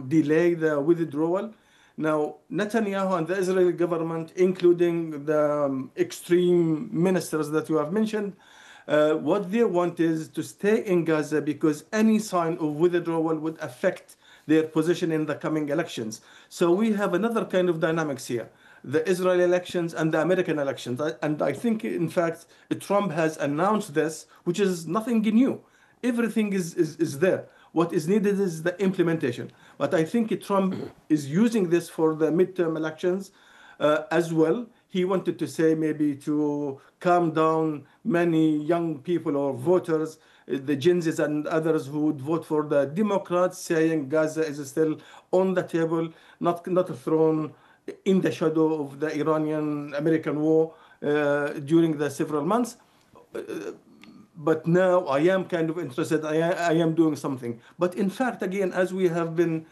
delay the withdrawal. Now, Netanyahu and the Israeli government, including the extreme ministers that you have mentioned, what they want is to stay in Gaza because any sign of withdrawal would affect their position in the coming elections. So we have another kind of dynamics here, the Israeli elections and the American elections. And I think, in fact, Trump has announced this, which is nothing new. Everything is there. What is needed is the implementation. But I think Trump is using this for the midterm elections as well. He wanted to say maybe to calm down many young people or voters, the Gen Zs and others who would vote for the Democrats, saying Gaza is still on the table, not thrown in the shadow of the Iranian-American war during the several months. But now I am kind of interested, I am doing something. But in fact, again, as we have been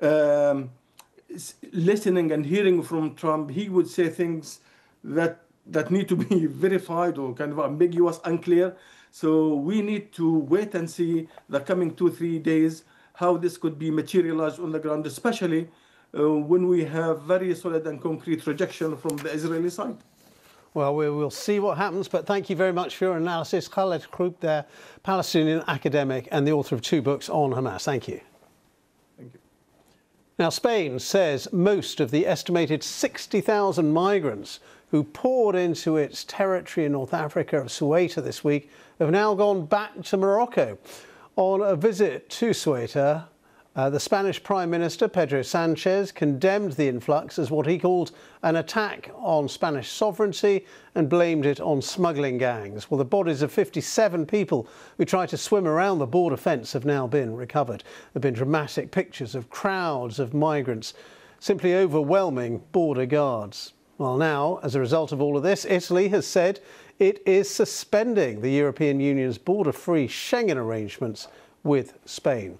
listening and hearing from Trump, he would say things that need to be verified or kind of ambiguous, unclear. So we need to wait and see the coming 2-3 days how this could be materialized on the ground, especially when we have very solid and concrete rejection from the Israeli side. Well, we will see what happens, but thank you very much for your analysis. Khaled Khroup there, Palestinian academic and the author of 2 books on Hamas. Thank you. Thank you. Now, Spain says most of the estimated 60,000 migrants who poured into its territory in North Africa of Ceuta this week have now gone back to Morocco. On a visit to Ceuta, the Spanish Prime Minister, Pedro Sanchez, condemned the influx as what he called an attack on Spanish sovereignty and blamed it on smuggling gangs. Well, the bodies of 57 people who tried to swim around the border fence have now been recovered. There have been dramatic pictures of crowds of migrants simply overwhelming border guards. Well, now, as a result of all of this, Italy has said it is suspending the European Union's border-free Schengen arrangements with Spain.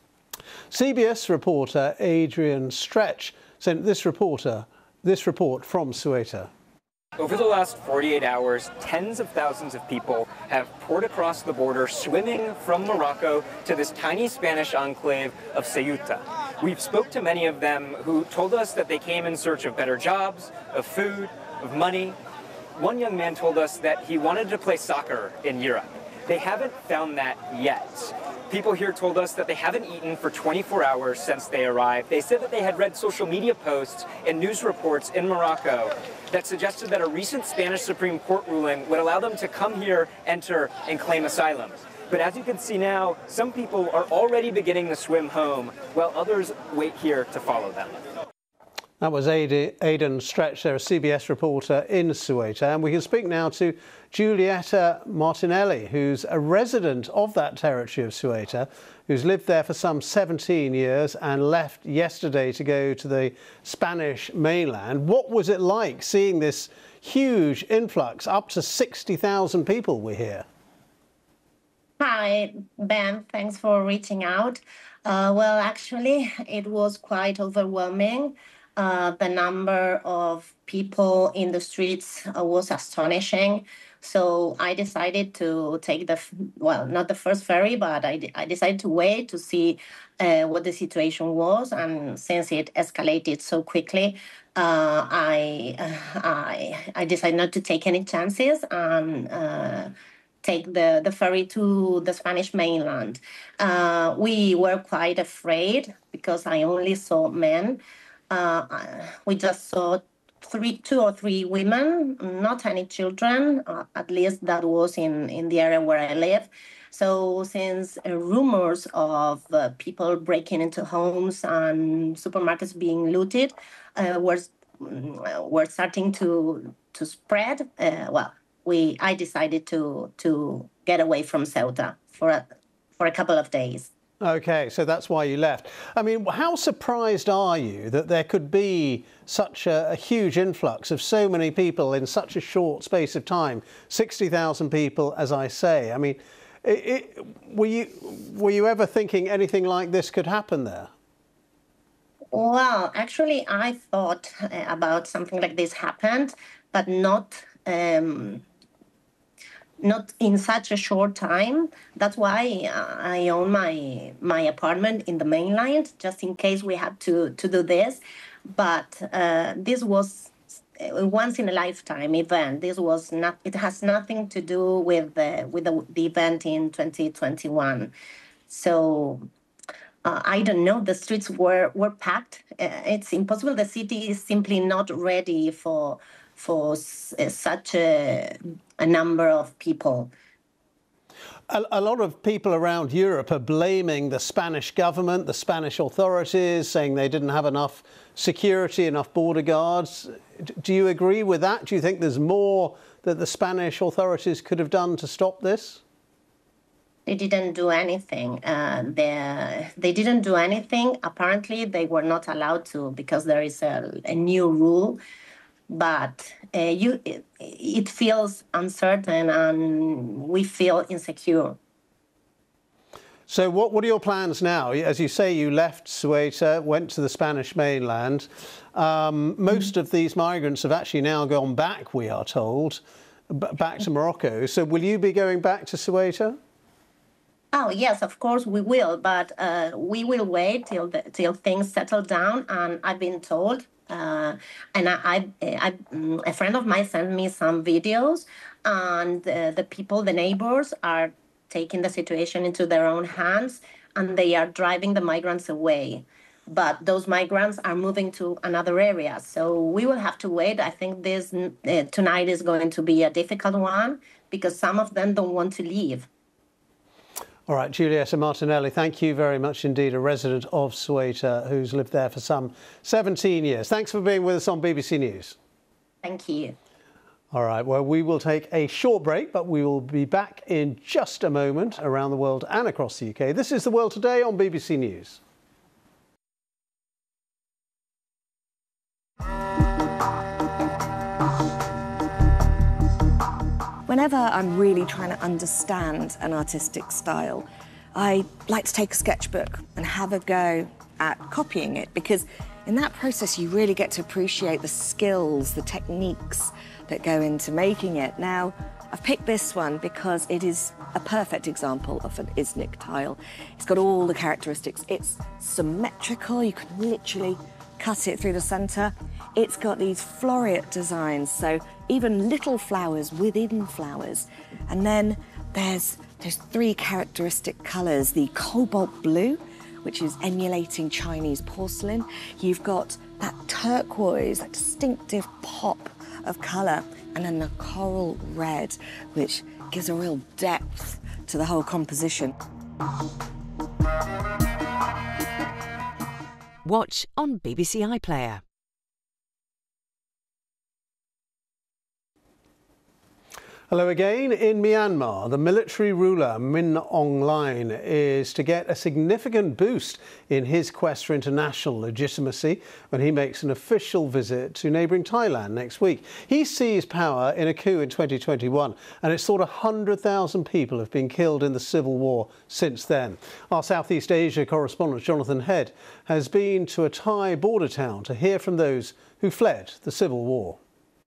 CBS reporter Adrian Stretch sent this report from Ceuta. Over the last 48 hours, tens of thousands of people have poured across the border, swimming from Morocco to this tiny Spanish enclave of Ceuta. We've spoke to many of them who told us that they came in search of better jobs, of food, of money. One young man told us that he wanted to play soccer in Europe. They haven't found that yet. People here told us that they haven't eaten for 24 hours since they arrived. They said that they had read social media posts and news reports in Morocco that suggested that a recent Spanish Supreme Court ruling would allow them to come here, enter, and claim asylum. But as you can see now, some people are already beginning to swim home, while others wait here to follow them. That was Aidan Stretch, there, a CBS reporter in Ceuta. And we can speak now to Giulietta Martinelli, who's a resident of that territory of Ceuta, who's lived there for some 17 years and left yesterday to go to the Spanish mainland. What was it like seeing this huge influx, up to 60,000 people we hear? Hi, Ben. Thanks for reaching out. Well, actually, it was quite overwhelming. The number of people in the streets was astonishing. So I decided to take not the first ferry, but I decided to wait to see what the situation was. And since it escalated so quickly, I decided not to take any chances and take the ferry to the Spanish mainland. We were quite afraid because I only saw men. We just saw 2 or 3 women, not any children. At least that was in the area where I live. So since rumors of people breaking into homes and supermarkets being looted were starting to spread, I decided to get away from Ceuta for a couple of days. OK, so that's why you left. I mean, how surprised are you that there could be such a huge influx of so many people in such a short space of time? 60,000 people, as I say. I mean, were you ever thinking anything like this could happen there? Well, actually, I thought about something like this happened, but not not in such a short time. That's why I own my apartment in the mainland, just in case we had to do this. But this was a once in a lifetime event. This was not. It has nothing to do with the event in 2021. So I don't know. The streets were packed. It's impossible. The city is simply not ready for such a number of people. A lot of people around Europe are blaming the Spanish government, the Spanish authorities, saying they didn't have enough security, enough border guards. Do you agree with that? Do you think there's more that the Spanish authorities could have done to stop this? They didn't do anything. They didn't do anything. Apparently, they were not allowed to because there is a new rule. But it feels uncertain and we feel insecure. So what are your plans now? As you say, you left Ceuta, went to the Spanish mainland. Most of these migrants have actually now gone back, we are told, back to Morocco. So will you be going back to Ceuta? Oh, yes, of course we will. But we will wait till things settle down. And I've been told, and a friend of mine sent me some videos, and the people, the neighbors, are taking the situation into their own hands, and they are driving the migrants away. But those migrants are moving to another area. So we will have to wait. I think this tonight is going to be a difficult one because some of them don't want to leave. All right, Giulietta Martinelli, thank you very much indeed, a resident of Ceuta who's lived there for some 17 years. Thanks for being with us on BBC News. Thank you. All right, well, we will take a short break, but we will be back in just a moment around the world and across the UK. This is The World Today on BBC News. Whenever I'm really trying to understand an artistic style, I like to take a sketchbook and have a go at copying it, because in that process you really get to appreciate the skills, the techniques that go into making it. Now, I've picked this one because it is a perfect example of an Iznik tile. It's got all the characteristics. It's symmetrical, you can literally cut it through the centre. It's got these floreate designs, so even little flowers within flowers. And then there's three characteristic colours. The cobalt blue, which is emulating Chinese porcelain. You've got that turquoise, that distinctive pop of colour. And then the coral red, which gives a real depth to the whole composition. Watch on BBC iPlayer. Hello again. In Myanmar, the military ruler Min Aung Hlaing is to get a significant boost in his quest for international legitimacy when he makes an official visit to neighbouring Thailand next week. He seized power in a coup in 2021, and it's thought 100,000 people have been killed in the civil war since then. Our Southeast Asia correspondent Jonathan Head has been to a Thai border town to hear from those who fled the civil war.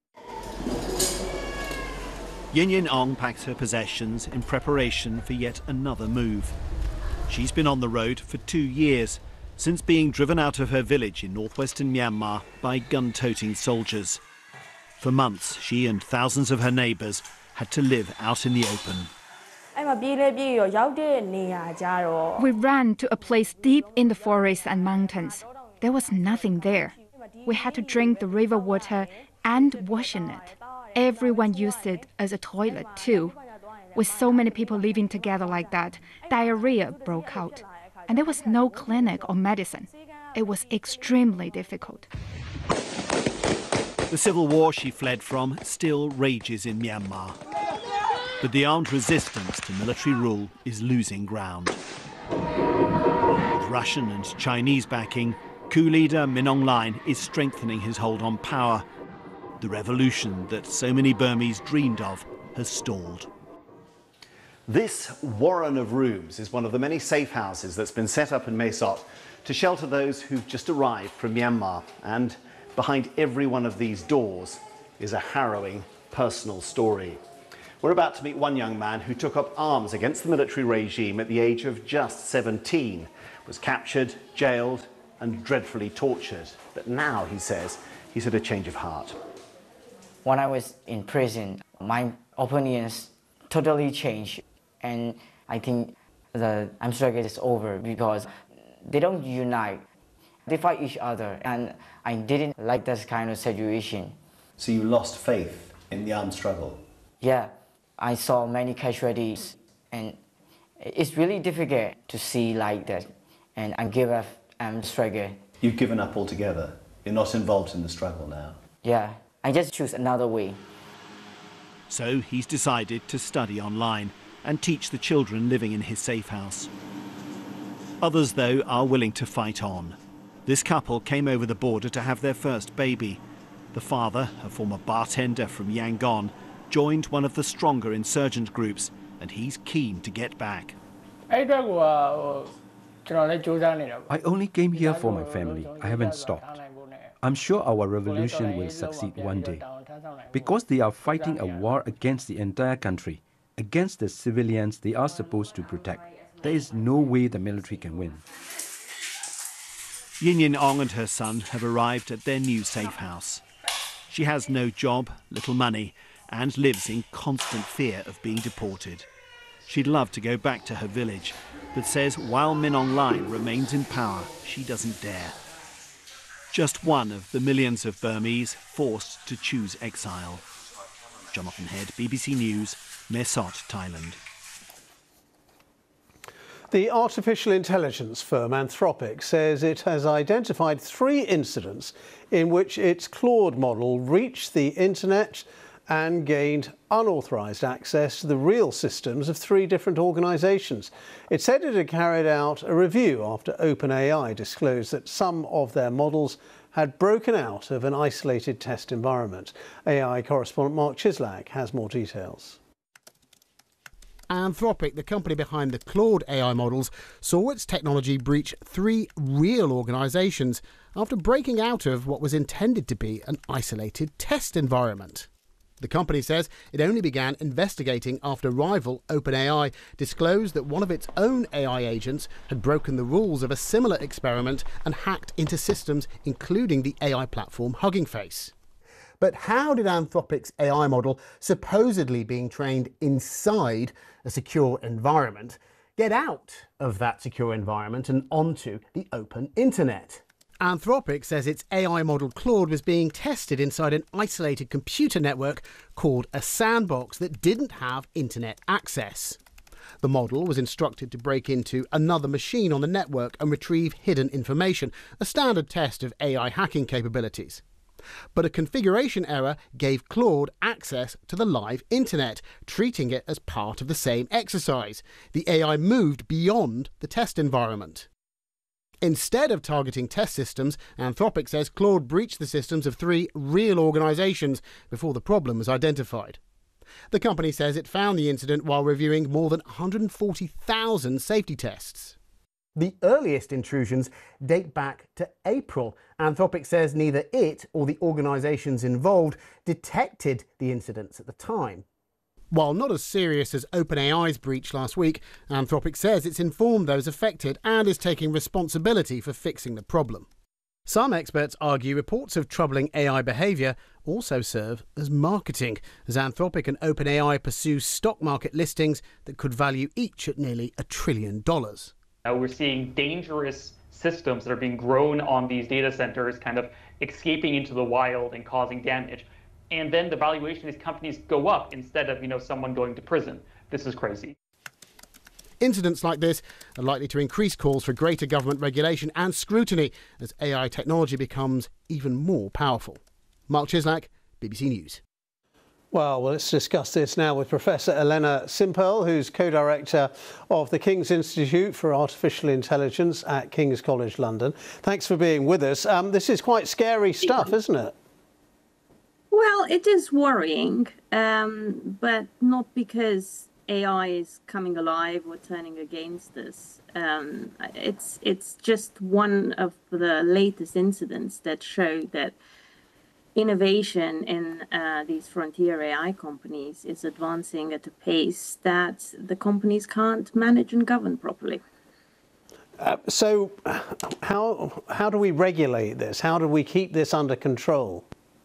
Yin Yin Ong packs her possessions in preparation for yet another move. She's been on the road for 2 years, since being driven out of her village in northwestern Myanmar by gun-toting soldiers. For months, she and thousands of her neighbours had to live out in the open. We ran to a place deep in the forests and mountains. There was nothing there. We had to drink the river water and wash in it. Everyone used it as a toilet too. With so many people living together like that, diarrhea broke out. And there was no clinic or medicine. It was extremely difficult. The civil war she fled from still rages in Myanmar. But the armed resistance to military rule is losing ground. With Russian and Chinese backing, coup leader Min Aung Hlaing is strengthening his hold on power. The revolution that so many Burmese dreamed of has stalled. This warren of rooms is one of the many safe houses that's been set up in Mae Sot to shelter those who've just arrived from Myanmar. And behind every one of these doors is a harrowing personal story. We're about to meet one young man who took up arms against the military regime at the age of just 17, was captured, jailed and dreadfully tortured. But now, he says, he's had a change of heart. When I was in prison, my opinions totally changed, and I think the armed struggle is over because they don't unite. They fight each other, and I didn't like this kind of situation. So you lost faith in the armed struggle? Yeah, I saw many casualties, and it's really difficult to see like that, and I give up armed struggle. You've given up altogether? You're not involved in the struggle now? Yeah, I just choose another way. So he's decided to study online and teach the children living in his safe house. Others, though, are willing to fight on. This couple came over the border to have their first baby. The father, a former bartender from Yangon, joined one of the stronger insurgent groups, and he's keen to get back. I only came here for my family. I haven't stopped. I'm sure our revolution will succeed one day. Because they are fighting a war against the entire country, against the civilians they are supposed to protect. There is no way the military can win. Yin Yin Ong and her son have arrived at their new safe house. She has no job, little money, and lives in constant fear of being deported. She'd love to go back to her village, but says while Min Aung Hlaing remains in power, she doesn't dare. Just one of the millions of Burmese forced to choose exile. Jonathan Head, BBC News, Mae Sot, Thailand. The artificial intelligence firm Anthropic says it has identified 3 incidents in which its Claude model reached the internet and gained unauthorised access to the real systems of 3 different organisations. It said it had carried out a review after OpenAI disclosed that some of their models had broken out of an isolated test environment. AI correspondent Mark Chislak has more details. Anthropic, the company behind the Claude AI models, saw its technology breach 3 real organisations after breaking out of what was intended to be an isolated test environment. The company says it only began investigating after rival OpenAI disclosed that one of its own AI agents had broken the rules of a similar experiment and hacked into systems, including the AI platform Hugging Face. But how did Anthropic's AI model, supposedly being trained inside a secure environment, get out of that secure environment and onto the open internet? Anthropic says its AI model Claude was being tested inside an isolated computer network called a sandbox that didn't have internet access. The model was instructed to break into another machine on the network and retrieve hidden information, a standard test of AI hacking capabilities. But a configuration error gave Claude access to the live internet, treating it as part of the same exercise. The AI moved beyond the test environment. Instead of targeting test systems, Anthropic says Claude breached the systems of 3 real organisations before the problem was identified. The company says it found the incident while reviewing more than 140,000 safety tests. The earliest intrusions date back to April. Anthropic says neither it or the organisations involved detected the incidents at the time. While not as serious as OpenAI's breach last week, Anthropic says it's informed those affected and is taking responsibility for fixing the problem. Some experts argue reports of troubling AI behaviour also serve as marketing, as Anthropic and OpenAI pursue stock market listings that could value each at nearly $1 trillion. We're seeing dangerous systems that are being grown on these data centers kind of escaping into the wild and causing damage. And then the valuation of these companies go up instead of, someone going to prison. This is crazy. Incidents like this are likely to increase calls for greater government regulation and scrutiny as AI technology becomes even more powerful. Mark Chislak, BBC News. Well, let's discuss this now with Professor Elena Simpel, who's co-director of the King's Institute for Artificial Intelligence at King's College London. Thanks for being with us. This is quite scary stuff, isn't it? Well, it is worrying, but not because AI is coming alive or turning against us. It's just one of the latest incidents that show that innovation in these frontier AI companies is advancing at a pace that the companies can't manage and govern properly. So how do we regulate this? How do we keep this under control?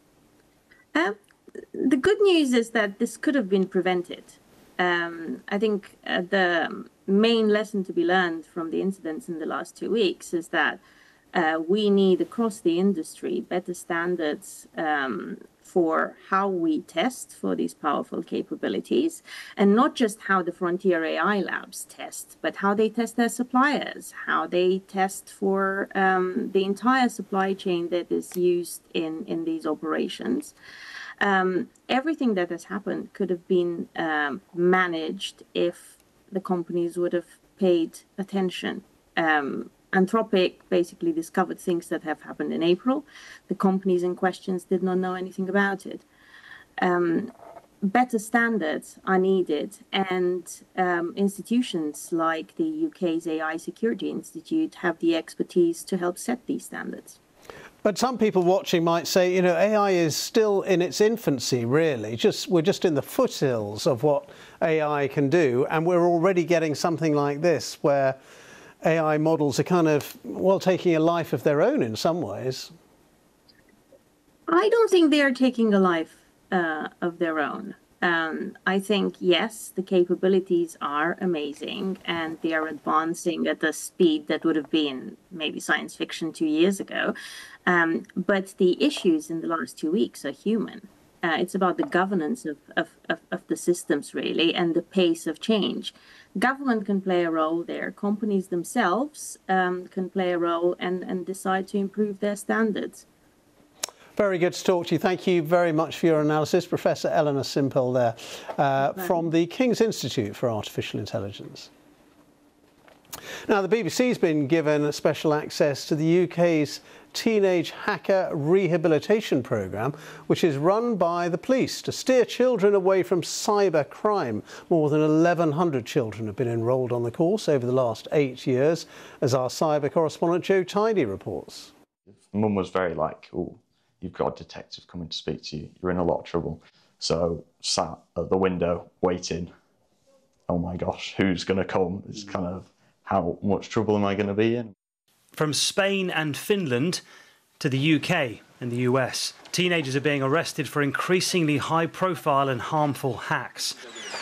The good news is that this could have been prevented. I think the main lesson to be learned from the incidents in the last 2 weeks is that we need, across the industry, better standards for how we test for these powerful capabilities, and not just how the frontier AI labs test, but how they test their suppliers, how they test for the entire supply chain that is used in these operations. Everything that has happened could have been managed if the companies would have paid attention. Anthropic basically discovered things that have happened in April. The companies in question did not know anything about it. Better standards are needed, and institutions like the UK's AI Security Institute have the expertise to help set these standards. But some people watching might say, you know, AI is still in its infancy, really. We're just in the foothills of what AI can do, and we're already getting something like this, where AI models are kind of, well, taking a life of their own in some ways. I don't think they are taking a life of their own. I think, yes, the capabilities are amazing and they are advancing at a speed that would have been maybe science fiction 2 years ago. But the issues in the last 2 weeks are human. It's about the governance of the systems, really, and the pace of change. Government can play a role there. Companies themselves can play a role and decide to improve their standards. Very good to talk to you. Thank you very much for your analysis. Professor Eleanor Simpel there from the King's Institute for Artificial Intelligence. Now, the BBC's been given special access to the UK's Teenage Hacker Rehabilitation Programme, which is run by the police to steer children away from cyber crime. More than 1,100 children have been enrolled on the course over the last 8 years, as our cyber correspondent Joe Tidy reports. Mum was very like, oh, you've got a detective coming to speak to you, you're in a lot of trouble. So sat at the window waiting, oh my gosh, who's going to come? It's kind of, how much trouble am I going to be in? From Spain and Finland to the UK and the US, teenagers are being arrested for increasingly high-profile and harmful hacks.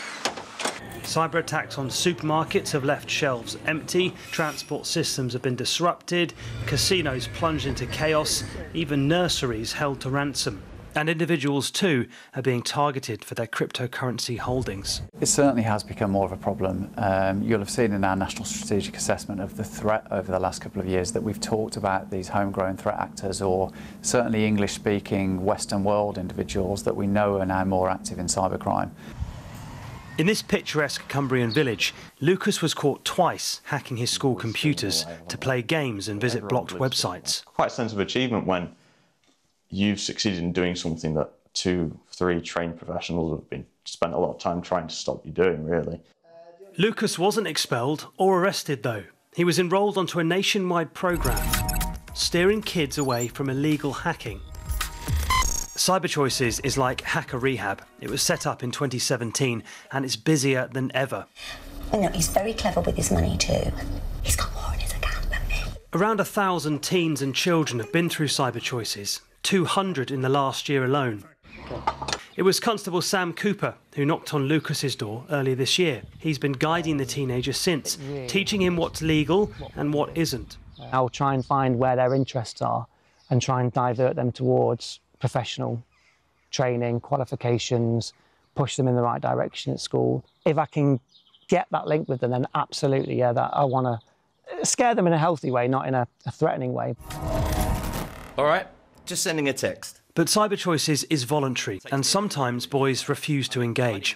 Cyber attacks on supermarkets have left shelves empty, transport systems have been disrupted, casinos plunged into chaos, even nurseries held to ransom. And individuals too are being targeted for their cryptocurrency holdings. It certainly has become more of a problem. You'll have seen in our National Strategic Assessment of the threat over the last couple of years that we've talked about these homegrown threat actors, or certainly English-speaking Western world individuals that we know are now more active in cybercrime. In this picturesque Cumbrian village, Lucas was caught twice hacking his school computers to play games and visit blocked websites. Quite a sense of achievement when you've succeeded in doing something that 2, 3 trained professionals have been spent a lot of time trying to stop you doing, really. Lucas wasn't expelled or arrested, though. He was enrolled onto a nationwide programme, steering kids away from illegal hacking. CyberChoices is like Hacker Rehab. It was set up in 2017 and it's busier than ever. You know, he's very clever with his money too. He's got more in his account than me. Around 1,000 teens and children have been through CyberChoices, 200 in the last year alone. It was Constable Sam Cooper who knocked on Lucas's door earlier this year. He's been guiding the teenager since, teaching him what's legal and what isn't. I'll try and find where their interests are and try and divert them towards professional training, qualifications, push them in the right direction at school. If I can get that link with them, then absolutely, yeah, that I want to scare them in a healthy way, not in a threatening way. All right, just sending a text. But CyberChoices is voluntary, and sometimes boys refuse to engage.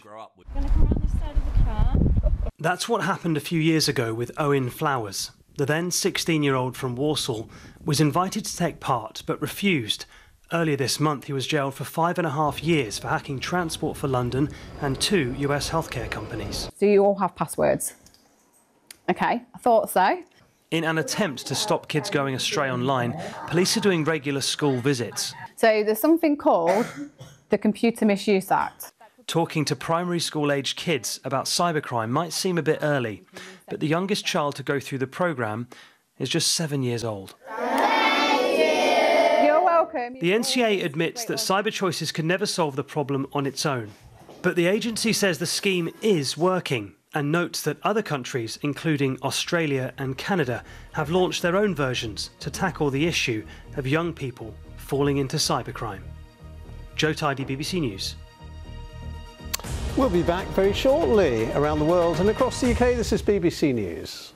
That's what happened a few years ago with Owen Flowers. The then 16-year-old from Walsall was invited to take part, but refused. Earlier this month, he was jailed for 5.5 years for hacking Transport for London and 2 US healthcare companies. Do you all have passwords? OK, I thought so. In an attempt to stop kids going astray online, police are doing regular school visits. So there's something called the Computer Misuse Act. Talking to primary school-aged kids about cybercrime might seem a bit early, but the youngest child to go through the programme is just 7 years old. You're welcome. The NCA admits that CyberChoices can never solve the problem on its own, but the agency says the scheme is working and notes that other countries, including Australia and Canada, have launched their own versions to tackle the issue of young people falling into cybercrime. Joe Tidy, BBC News. We'll be back very shortly. Around the world and across the UK, this is BBC News.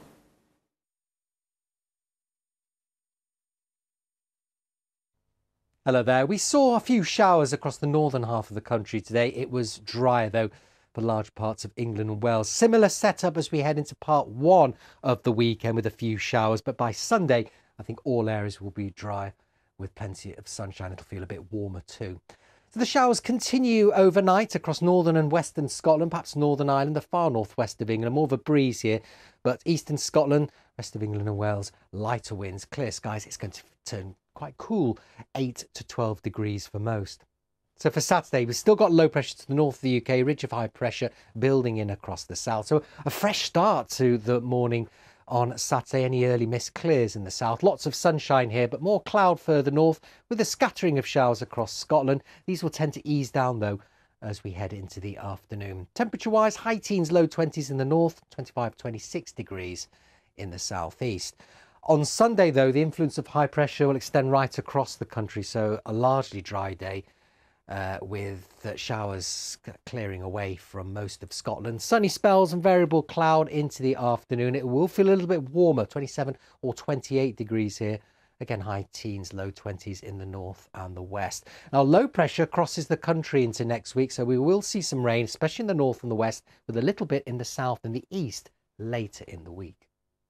Hello there. We saw a few showers across the northern half of the country today. It was drier, though, for large parts of England and Wales. Similar setup as we head into part one of the weekend with a few showers. But by Sunday, I think all areas will be dry with plenty of sunshine. It'll feel a bit warmer too. So the showers continue overnight across northern and western Scotland, perhaps Northern Ireland, the far northwest of England. More of a breeze here, but eastern Scotland, rest of England and Wales, lighter winds, clear skies. It's going to turn quite cool, 8 to 12 degrees for most. So for Saturday, we've still got low pressure to the north of the UK, ridge of high pressure building in across the south. So a fresh start to the morning on Saturday. Any early mist clears in the south. Lots of sunshine here, but more cloud further north with a scattering of showers across Scotland. These will tend to ease down, though, as we head into the afternoon. Temperature-wise, high teens, low 20s in the north, 25, 26 degrees in the southeast. On Sunday, though, the influence of high pressure will extend right across the country, so a largely dry day with showers clearing away from most of Scotland. Sunny spells and variable cloud into the afternoon. It will feel a little bit warmer, 27 or 28 degrees here. Again, high teens, low 20s in the north and the west. Now, low pressure crosses the country into next week, so we will see some rain, especially in the north and the west, with a little bit in the south and the east later in the week.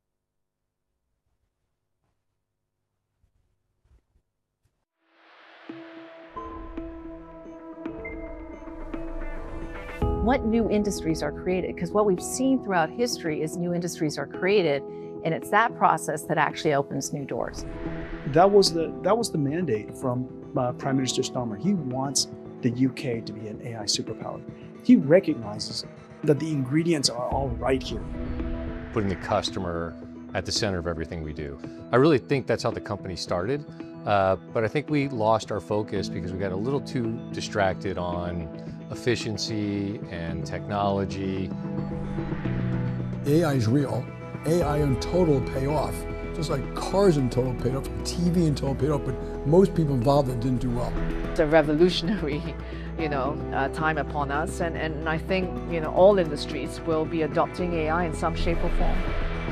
What new industries are created? Because what we've seen throughout history is new industries are created, and it's that process that actually opens new doors. That was the mandate from Prime Minister Starmer. He wants the UK to be an AI superpower. He recognizes that the ingredients are all right here. Putting the customer at the center of everything we do. I really think that's how the company started, but I think we lost our focus because we got a little too distracted on efficiency and technology. AI is real. AI in total pay off. Just like cars in total paid off, TV in total paid off, but most people involved that didn't do well. It's a revolutionary, time upon us, and I think, all industries will be adopting AI in some shape or form.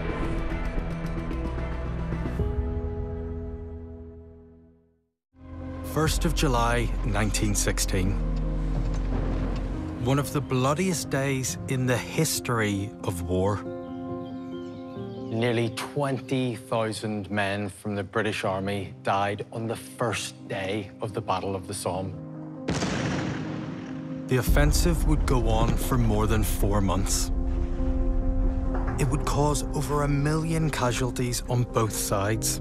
First of July, 1916. One of the bloodiest days in the history of war. Nearly 20,000 men from the British Army died on the first day of the Battle of the Somme. The offensive would go on for more than 4 months. It would cause over 1 million casualties on both sides.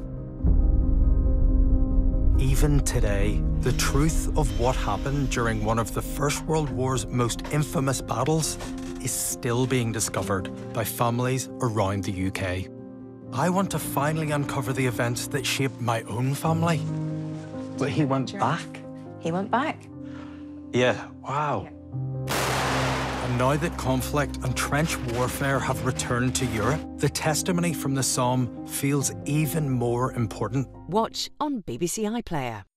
Even today, the truth of what happened during one of the First World War's most infamous battles is still being discovered by families around the UK. I want to finally uncover the events that shaped my own family. But he went back? He went back. Yeah, wow. And now that conflict and trench warfare have returned to Europe, the testimony from the Somme feels even more important. Watch on BBC iPlayer.